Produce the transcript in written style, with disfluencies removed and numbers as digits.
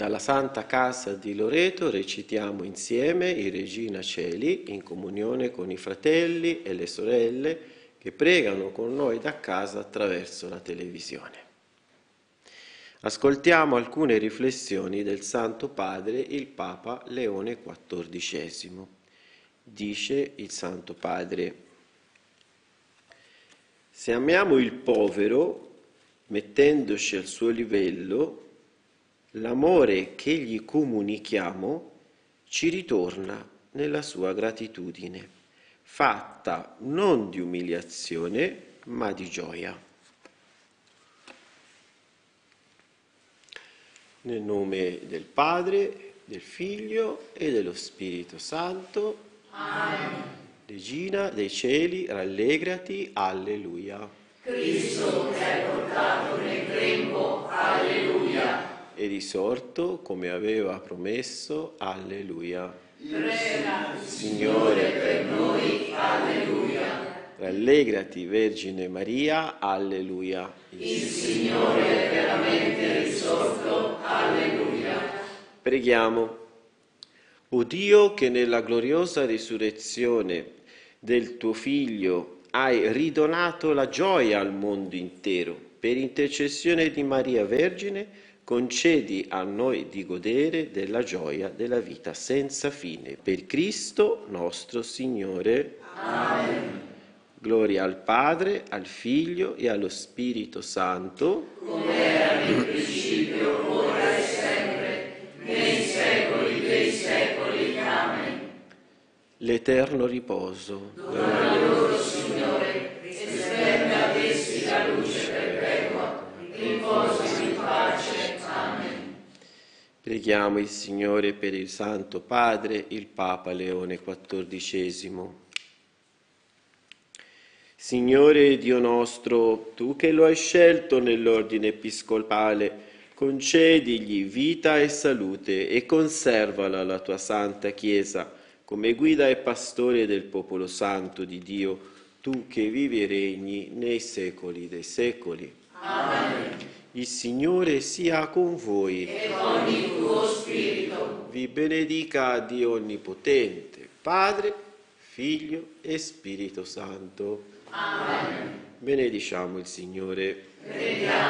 Dalla Santa Casa di Loreto recitiamo insieme il Regina Coeli in comunione con i fratelli e le sorelle che pregano con noi da casa attraverso la televisione. Ascoltiamo alcune riflessioni del Santo Padre, il Papa Leone XIV. Dice il Santo Padre: se amiamo il povero, mettendoci al suo livello, l'amore che gli comunichiamo ci ritorna nella sua gratitudine, fatta non di umiliazione, ma di gioia. Nel nome del Padre, del Figlio e dello Spirito Santo. Amen. Regina dei cieli, rallegrati, alleluia. Cristo che hai portato nel grembo, alleluia. E risorto come aveva promesso, alleluia. Prega, Signore, per noi, alleluia. Rallegrati, Vergine Maria, alleluia. Il Signore è veramente risorto, alleluia. Preghiamo. O Dio, che nella gloriosa risurrezione del tuo Figlio hai ridonato la gioia al mondo intero, per intercessione di Maria Vergine, concedi a noi di godere della gioia della vita senza fine. Per Cristo nostro Signore. Amen. Gloria al Padre, al Figlio e allo Spirito Santo. Come era nel principio, ora e sempre, nei secoli dei secoli. Amen. L'eterno riposo. Dona loro, Signore, e spenda ad essi la luce perpetua. Riposano in pace. Amen. Preghiamo il Signore per il Santo Padre, il Papa Leone XIV. Signore Dio nostro, tu che lo hai scelto nell'ordine episcopale, concedigli vita e salute e conservala la tua Santa Chiesa come guida e pastore del popolo santo di Dio, tu che vivi e regni nei secoli dei secoli. Amen. Il Signore sia con voi. E con il tuo spirito. Vi benedica Dio Onnipotente, Padre, Figlio e Spirito Santo. Amen. Benediciamo il Signore. Preghiamo.